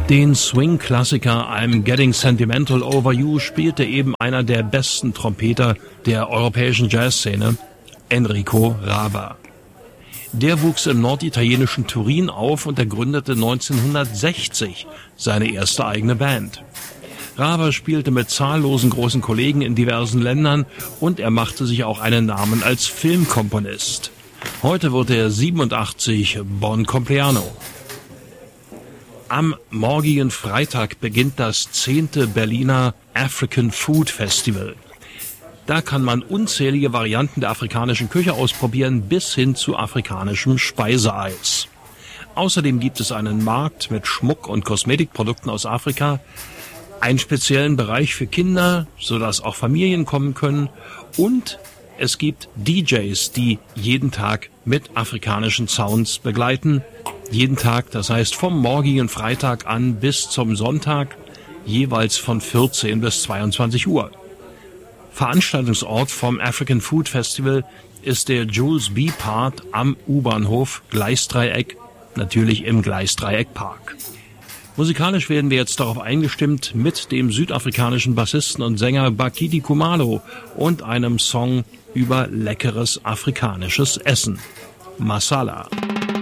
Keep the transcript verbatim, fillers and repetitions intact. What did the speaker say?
Den Swing-Klassiker I'm Getting Sentimental Over You spielte eben einer der besten Trompeter der europäischen Jazzszene, Enrico Raba. Der wuchs im norditalienischen Turin auf und er gründete neunzehnhundertsechzig seine erste eigene Band. Raba spielte mit zahllosen großen Kollegen in diversen Ländern und er machte sich auch einen Namen als Filmkomponist. Heute wird er siebenundachtzig, Buon compleanno. Am morgigen Freitag beginnt das zehnte Berliner African Food Festival. Da kann man unzählige Varianten der afrikanischen Küche ausprobieren, bis hin zu afrikanischem Speiseeis. Außerdem gibt es einen Markt mit Schmuck- und Kosmetikprodukten aus Afrika, einen speziellen Bereich für Kinder, sodass auch Familien kommen können, und es gibt D Js, die jeden Tag mit afrikanischen Sounds begleiten. Jeden Tag, das heißt vom morgigen Freitag an bis zum Sonntag, jeweils von vierzehn bis zweiundzwanzig Uhr. Veranstaltungsort vom African Food Festival ist der Jules B. Part am U-Bahnhof Gleisdreieck, natürlich im Gleisdreieck-Park. Musikalisch werden wir jetzt darauf eingestimmt mit dem südafrikanischen Bassisten und Sänger Bakiti Kumalo und einem Song über leckeres afrikanisches Essen. Masala.